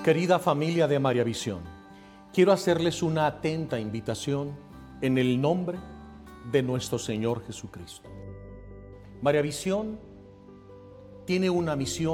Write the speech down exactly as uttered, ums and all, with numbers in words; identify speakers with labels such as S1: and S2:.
S1: Querida familia de María Visión, quiero hacerles una atenta invitación en el nombre de nuestro Señor Jesucristo. María Visión tiene una misión